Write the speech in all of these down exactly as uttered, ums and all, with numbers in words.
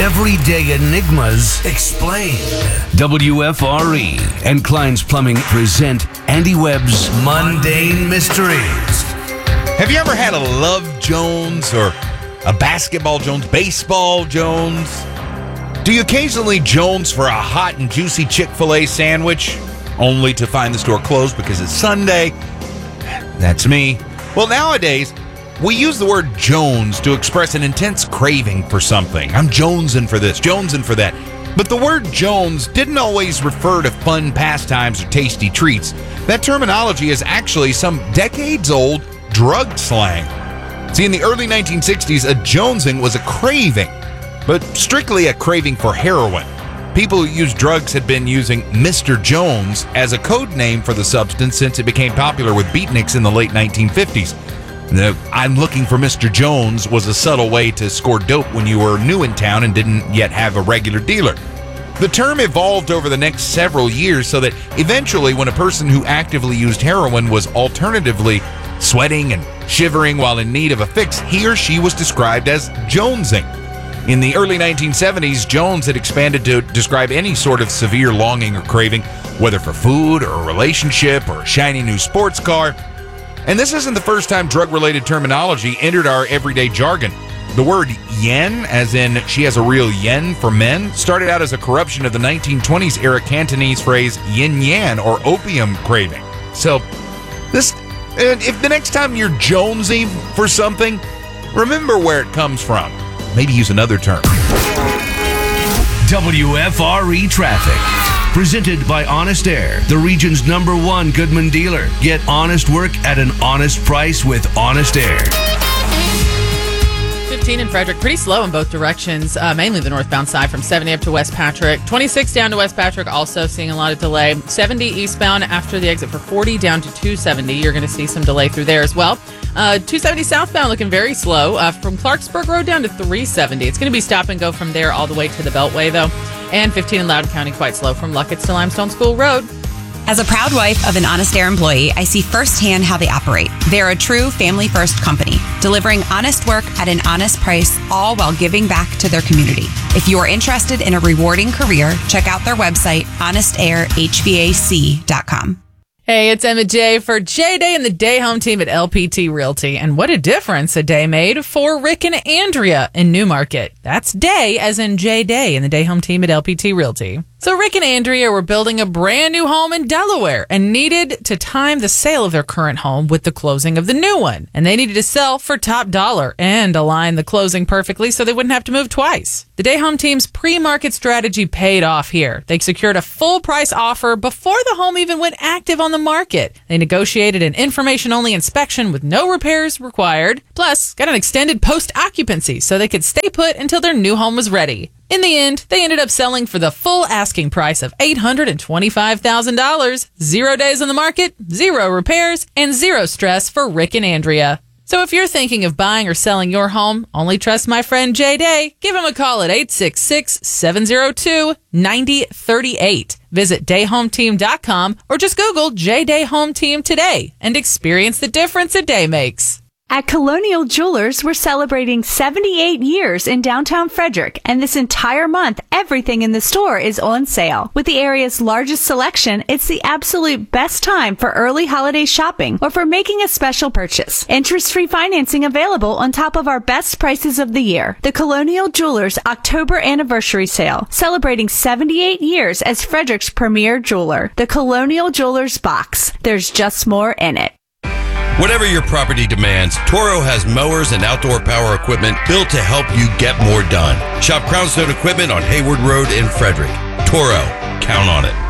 Everyday Enigmas Explained. W F R E and Klein's Plumbing present Andy Webb's Mundane Mysteries. Have you ever had a Love Jones or a basketball Jones, baseball Jones? Do you occasionally Jones for a hot and juicy Chick-fil-A sandwich, only to find the store closed because it's Sunday? That's me. Well, nowadays, we use the word Jones to express an intense craving for something. I'm jonesing for this, jonesing for that. But the word Jones didn't always refer to fun pastimes or tasty treats. That terminology is actually some decades-old drug slang. See, in the early nineteen sixties, a jonesing was a craving, but strictly a craving for heroin. People who used drugs had been using Mister Jones as a code name for the substance since it became popular with beatniks in the late nineteen fifties. The "I'm looking for Mister Jones" was a subtle way to score dope when you were new in town and didn't yet have a regular dealer. The term evolved over the next several years so that eventually when a person who actively used heroin was alternatively sweating and shivering while in need of a fix, he or she was described as jonesing. In the early nineteen seventies, Jones had expanded to describe any sort of severe longing or craving, whether for food or a relationship or a shiny new sports car. And this isn't the first time drug-related terminology entered our everyday jargon. The word yen, as in she has a real yen for men, started out as a corruption of the nineteen twenties era Cantonese phrase yin yan, or opium craving. So, this, if the next time you're jonesy for something, remember where it comes from. Maybe use another term. W F R E Traffic. Presented by Honest Air, the region's number one Goodman dealer. Get honest work at an honest price with Honest Air. fifteen in Frederick, pretty slow in both directions, uh, mainly the northbound side from seventy up to West Patrick. twenty-six down to West Patrick, also seeing a lot of delay. seventy eastbound after the exit for forty down to two seventy. You're going to see some delay through there as well. Uh, two seventy southbound looking very slow uh, from Clarksburg Road down to three seventy. It's going to be stop and go from there all the way to the Beltway, though. And fifteen in Loudoun County, quite slow from Luckett's to Limestone School Road. As a proud wife of an Honest Air employee, I see firsthand how they operate. They're a true family-first company, delivering honest work at an honest price, all while giving back to their community. If you are interested in a rewarding career, check out their website, honest air h v a c dot com. Hey, it's Emma J for J-Day and the Day Home team at L P T Realty. And what a difference a day made for Rick and Andrea in Newmarket. That's Day as in J-Day and the Day Home team at L P T Realty. So Rick and Andrea were building a brand new home in Delaware and needed to time the sale of their current home with the closing of the new one. And they needed to sell for top dollar and align the closing perfectly so they wouldn't have to move twice. The Day Home team's pre-market strategy paid off here. They secured a full price offer before the home even went active on the market. They negotiated an information-only inspection with no repairs required, plus got an extended post-occupancy so they could stay put until their new home was ready. In the end, they ended up selling for the full asking price of eight hundred twenty-five thousand dollars. Zero days on the market, zero repairs, and zero stress for Rick and Andrea. So if you're thinking of buying or selling your home, only trust my friend Jay Day. Give him a call at eight six six, seven zero two, nine zero three eight. Visit day home team dot com or just Google J-Day Home Team today and experience the difference a day makes. At Colonial Jewelers, we're celebrating seventy-eight years in downtown Frederick, and this entire month, everything in the store is on sale. With the area's largest selection, it's the absolute best time for early holiday shopping or for making a special purchase. Interest-free financing available on top of our best prices of the year. The Colonial Jewelers October Anniversary Sale, celebrating seventy-eight years as Frederick's premier jeweler. The Colonial Jewelers Box. There's just more in it. Whatever your property demands, Toro has mowers and outdoor power equipment built to help you get more done. Shop Crownstone Equipment on Hayward Road in Frederick. Toro, count on it.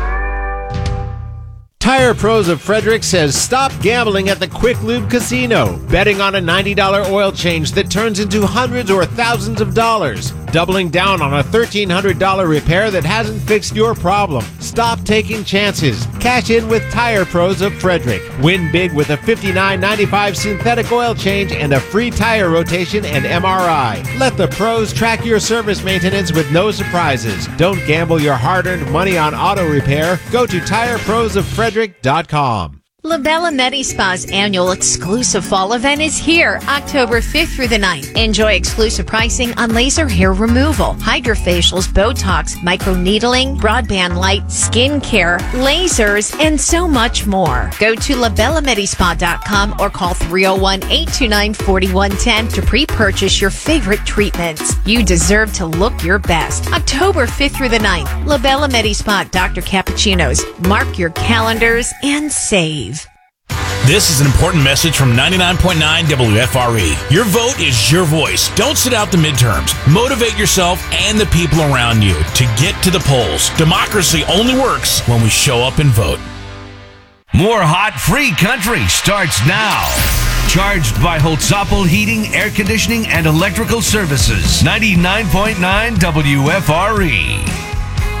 Tire Pros of Frederick says stop gambling at the Quick Lube Casino, betting on a ninety dollars oil change that turns into hundreds or thousands of dollars, doubling down on a thirteen hundred dollars repair that hasn't fixed your problem. Stop taking chances. Cash in with Tire Pros of Frederick. Win big with a fifty-nine ninety-five synthetic oil change and a free tire rotation and M R I. Let the pros track your service maintenance with no surprises. Don't gamble your hard-earned money on auto repair. Go to tire pros of frederick dot com. LaBella Medi Spa's annual exclusive fall event is here, October fifth through the ninth. Enjoy exclusive pricing on laser hair removal, hydrofacials, Botox, microneedling, broadband light, skin care, lasers, and so much more. Go to la bella medi spa dot com or call three oh one, eight two nine, four one one zero to pre-purchase your favorite treatments. You deserve to look your best. October fifth through the ninth, LaBella Medi Spa, Doctor Cappuccino's. Mark your calendars and save. This is an important message from ninety-nine point nine W F R E. Your vote is your voice. Don't sit out the midterms. Motivate yourself and the people around you to get to the polls. Democracy only works when we show up and vote. More hot free country starts now. Charged by Holtzapfel Heating, Air Conditioning, and Electrical Services. ninety-nine point nine W F R E.